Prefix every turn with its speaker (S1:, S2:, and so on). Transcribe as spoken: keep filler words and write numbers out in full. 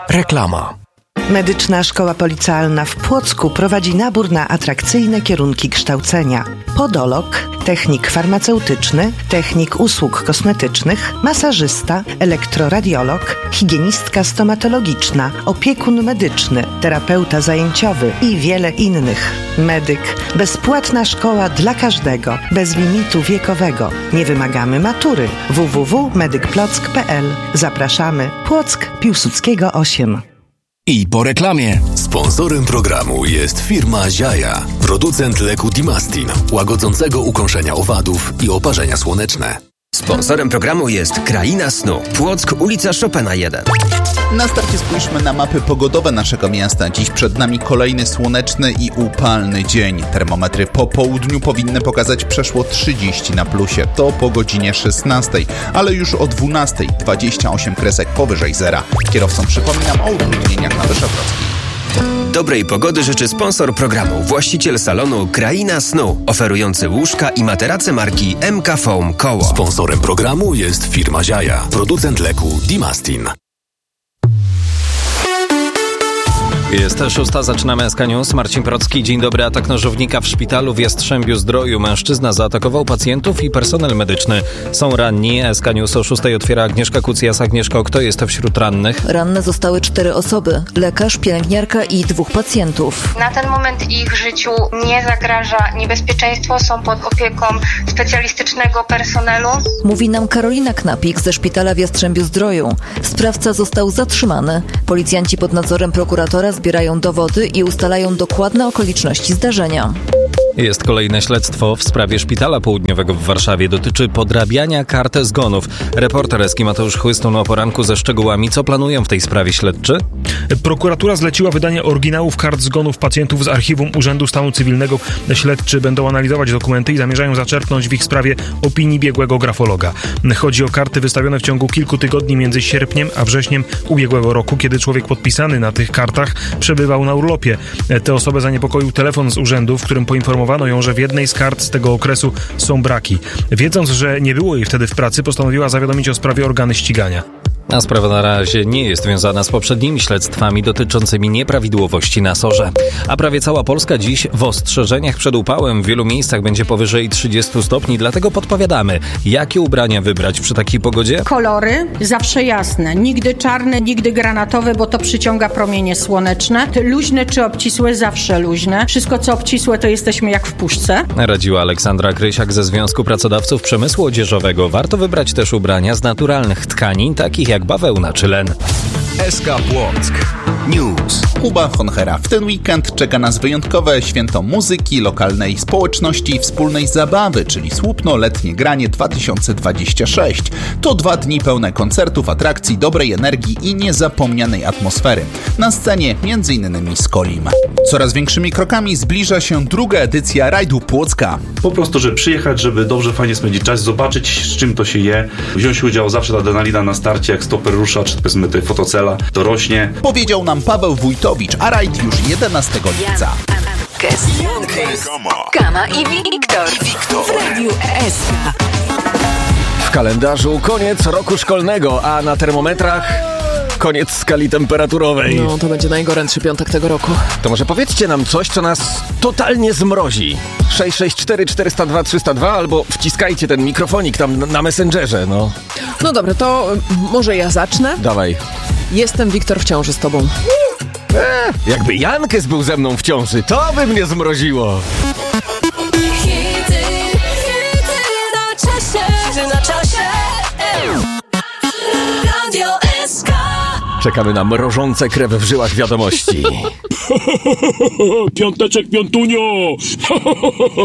S1: Reklama.
S2: Medyczna Szkoła Policealna w Płocku prowadzi nabór na atrakcyjne kierunki kształcenia. Podolog, technik farmaceutyczny, technik usług kosmetycznych, masażysta, elektroradiolog, higienistka stomatologiczna, opiekun medyczny, terapeuta zajęciowy i wiele innych. Medyk. Bezpłatna szkoła dla każdego, bez limitu wiekowego. Nie wymagamy matury. w w w kropka medyk plock kropka p l. Zapraszamy. Płock, Piłsudskiego osiem.
S1: I po reklamie.
S3: Sponsorem programu jest firma Ziaja, producent leku Dimastin, łagodzącego ukąszenia owadów i oparzenia słoneczne.
S4: Sponsorem programu jest Kraina Snu. Płock, ulica Chopina jeden.
S5: Na starcie spójrzmy na mapy pogodowe naszego miasta. Dziś przed nami kolejny słoneczny i upalny dzień. Termometry po południu powinny pokazać przeszło trzydzieści na plusie. To po godzinie szesnastej, ale już o dwunastej dwadzieścia osiem kresek powyżej zera. Kierowcom przypominam o utrudnieniach na Wyszogrodzkiej.
S4: Dobrej pogody życzy sponsor programu, właściciel salonu Kraina Snu, oferujący łóżka i materace marki M K Foam Koło.
S3: Sponsorem programu jest firma Ziaja, producent leku Dimastin.
S6: Jest szósta, zaczynamy S K News. Marcin Procki, dzień dobry. Atak nożownika w szpitalu w Jastrzębiu-Zdroju. Mężczyzna zaatakował pacjentów i personel medyczny. Są ranni. S K News o szóstej otwiera Agnieszka Kucjas. Agnieszko, kto jest wśród rannych?
S7: Ranne zostały cztery osoby. Lekarz, pielęgniarka i dwóch pacjentów.
S8: Na ten moment ich życiu nie zagraża niebezpieczeństwo. Są pod opieką specjalistycznego personelu.
S7: Mówi nam Karolina Knapik ze szpitala w Jastrzębiu-Zdroju. Sprawca został zatrzymany. Policjanci pod nadzorem prokuratora zbierają dowody i ustalają dokładne okoliczności zdarzenia.
S6: Jest kolejne śledztwo w sprawie Szpitala Południowego w Warszawie. Dotyczy podrabiania kart zgonów. Reporter Eski Mateusz Chłystun o poranku ze szczegółami. Co planują w tej sprawie śledczy?
S9: Prokuratura zleciła wydanie oryginałów kart zgonów pacjentów z archiwum Urzędu Stanu Cywilnego. Śledczy będą analizować dokumenty i zamierzają zaczerpnąć w ich sprawie opinii biegłego grafologa. Chodzi o karty wystawione w ciągu kilku tygodni między sierpniem a wrześniem ubiegłego roku, kiedy człowiek podpisany na tych kartach przebywał na urlopie. Tę osobę zaniepokoił telefon z urzędu, w którym poinformowano ją, że w jednej z kart z tego okresu są braki. Wiedząc, że nie było jej wtedy w pracy, postanowiła zawiadomić o sprawie organy ścigania.
S6: A sprawa na razie nie jest związana z poprzednimi śledztwami dotyczącymi nieprawidłowości na sorze. A prawie cała Polska dziś w ostrzeżeniach przed upałem. W wielu miejscach będzie powyżej trzydziestu stopni, dlatego podpowiadamy, jakie ubrania wybrać przy takiej pogodzie.
S10: Kolory zawsze jasne. Nigdy czarne, nigdy granatowe, bo to przyciąga promienie słoneczne. Luźne czy obcisłe, zawsze luźne. Wszystko co obcisłe, to jesteśmy jak w puszce.
S6: Radziła Aleksandra Krysiak ze Związku Pracodawców Przemysłu Odzieżowego. Warto wybrać też ubrania z naturalnych tkanin, takich jak bawełna czy len.
S1: S K Płock News.
S5: Kuba Honchera. W ten weekend czeka nas wyjątkowe święto muzyki, lokalnej społeczności i wspólnej zabawy, czyli Słupno-letnie granie dwa tysiące dwadzieścia sześć. To dwa dni pełne koncertów, atrakcji, dobrej energii i niezapomnianej atmosfery. Na scenie między innymi Skolim. Coraz większymi krokami zbliża się druga edycja Rajdu Płocka.
S11: Po prostu, żeby przyjechać, żeby dobrze, fajnie spędzić czas, zobaczyć z czym to się je, wziąć udział, zawsze ta adrenalina na starcie, jak stoper rusza, czy powiedzmy tej fotocela, to rośnie.
S5: Powiedział nam Paweł Wójtowicz, a rajd już jedenastego lipca.
S12: Kama i Wiktor w Radiu S K.
S1: W kalendarzu koniec roku szkolnego, a na termometrach koniec skali temperaturowej.
S13: No, to będzie najgorętszy piątek tego roku.
S1: To może powiedzcie nam coś, co nas totalnie zmrozi. sześć sześć cztery cztery zero dwa trzy zero dwa albo wciskajcie ten mikrofonik tam na, na Messengerze, no.
S13: No dobra, to może ja zacznę?
S1: Dawaj.
S13: Jestem, Wiktor, w ciąży z tobą.
S1: Eee, jakby Jankes był ze mną w ciąży, to by mnie zmroziło.
S12: Hity, hity na czasie, hity na czasie. Radio S K.
S1: Czekamy na mrożące krew w żyłach wiadomości.
S9: Piąteczek, piątunio!